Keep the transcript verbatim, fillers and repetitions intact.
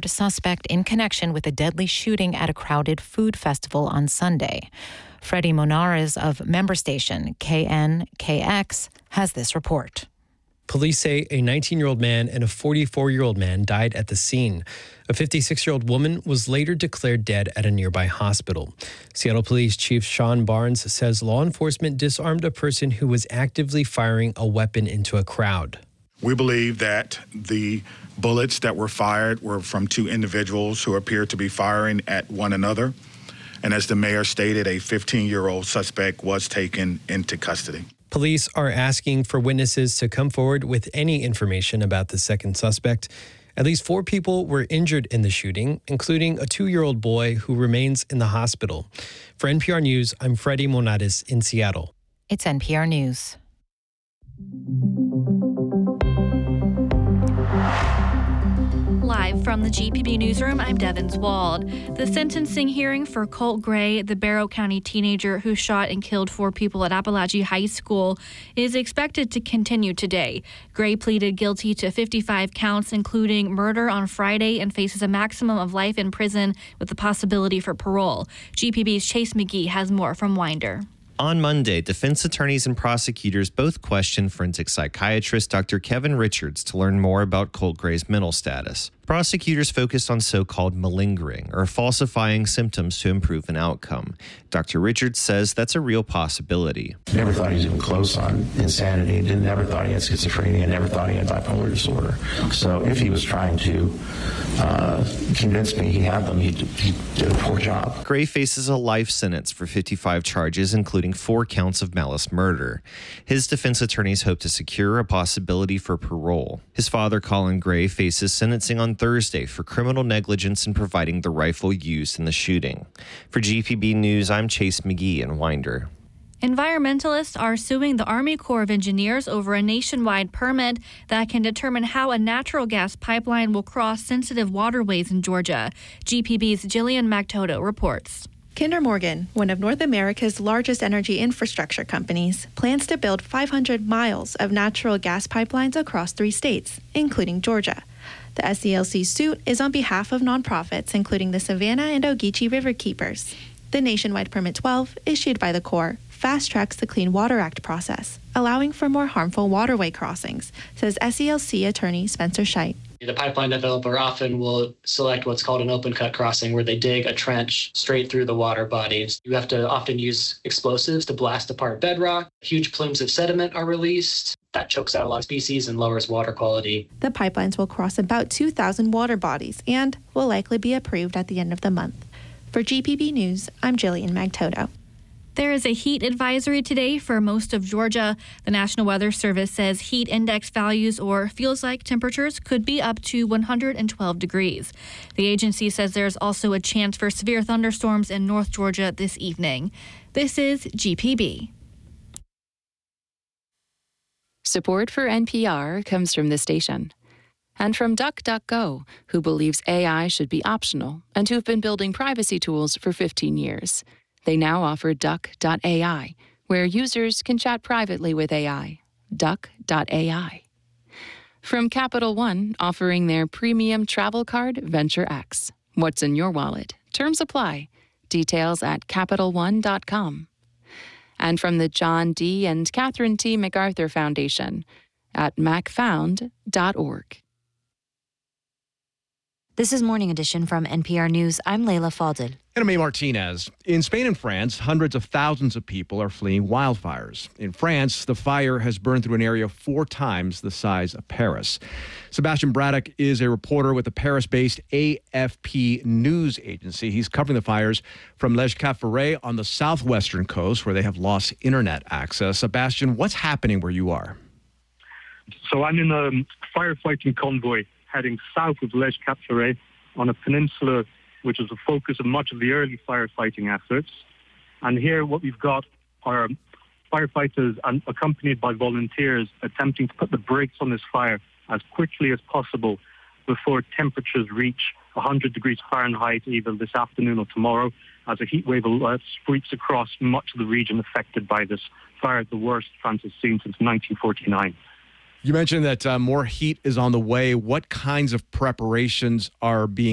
third suspect in connection with a deadly shooting at a crowded food festival on Sunday. Freddie Monares of member station K N K X has this report. Police say a nineteen-year-old man and a forty-four-year-old man died at the scene. A fifty-six-year-old woman was later declared dead at a nearby hospital. Seattle Police Chief Sean Barnes says law enforcement disarmed a person who was actively firing a weapon into a crowd. We believe that the bullets that were fired were from two individuals who appeared to be firing at one another. And as the mayor stated, a fifteen-year-old suspect was taken into custody. Police are asking for witnesses to come forward with any information about the second suspect. At least four people were injured in the shooting, including a two-year-old boy who remains in the hospital. For N P R News, I'm Freddie Monares in Seattle. It's N P R News. Live from the G P B newsroom, I'm Devins Wald. The sentencing hearing for Colt Gray, the Barrow County teenager who shot and killed four people at Appalachia High School, is expected to continue today. Gray pleaded guilty to fifty-five counts, including murder on Friday, and faces a maximum of life in prison with the possibility for parole. G P B's Chase McGee has more from Winder. On Monday, defense attorneys and prosecutors both questioned forensic psychiatrist Doctor Kevin Richards to learn more about Colt Gray's mental status. Prosecutors focused on so-called malingering, or falsifying symptoms to improve an outcome. Doctor Richards says that's a real possibility. Never thought he was even close on insanity. Didn't never thought he had schizophrenia. Never thought he had bipolar disorder. So if he was trying to uh, convince me he had them, he, he did a poor job. Gray faces a life sentence for fifty-five charges, including four counts of malice murder. His defense attorneys hope to secure a possibility for parole. His father, Colin Gray, faces sentencing on Thursday for criminal negligence in providing the rifle used in the shooting. For G P B News, I'm Chase McGee in Winder. Environmentalists are suing the Army Corps of Engineers over a nationwide permit that can determine how a natural gas pipeline will cross sensitive waterways in Georgia. G P B's Jillian Magtoto reports. Kinder Morgan, one of North America's largest energy infrastructure companies, plans to build five hundred miles of natural gas pipelines across three states, including Georgia. The S E L C suit is on behalf of nonprofits, including the Savannah and Ogeechee River Keepers. The nationwide Permit twelve, issued by the Corps, fast-tracks the Clean Water Act process, allowing for more harmful waterway crossings, says S E L C attorney Spencer Scheit. The pipeline developer often will select what's called an open cut crossing, where they dig a trench straight through the water bodies. You have to often use explosives to blast apart bedrock. Huge plumes of sediment are released. That chokes out a lot of species and lowers water quality. The pipelines will cross about two thousand water bodies and will likely be approved at the end of the month. For G P B News, I'm Jillian Magtoto. There is a heat advisory today for most of Georgia. The National Weather Service says heat index values, or feels like temperatures, could be up to one hundred twelve degrees. The agency says there's also a chance for severe thunderstorms in North Georgia this evening. This is G P B. Support for N P R comes from the station and from DuckDuckGo, who believes A I should be optional and who've been building privacy tools for fifteen years. They now offer Duck dot A I, where users can chat privately with A I. Duck dot A I. From Capital One, offering their premium travel card, Venture X. What's in your wallet? Terms apply. Details at Capital One dot com. And from the John D. and Catherine T. MacArthur Foundation at mac found dot org. This is Morning Edition from N P R News. I'm Leila Fadel. And I'm Martinez. In Spain and France, hundreds of thousands of people are fleeing wildfires. In France, the fire has burned through an area four times the size of Paris. Sebastian Braddock is a reporter with the Paris-based A F P news agency. He's covering the fires from Les Caffarets on the southwestern coast, where they have lost internet access. Sebastian, what's happening where you are? So I'm in a firefighting convoy heading south of Les Caffarets on a peninsula which is the focus of much of the early firefighting efforts. And here what we've got are firefighters and accompanied by volunteers attempting to put the brakes on this fire as quickly as possible before temperatures reach one hundred degrees Fahrenheit either this afternoon or tomorrow, as a heat wave alert sweeps across much of the region affected by this fire, the worst France has seen since nineteen forty-nine. You mentioned that uh, more heat is on the way. What kinds of preparations are being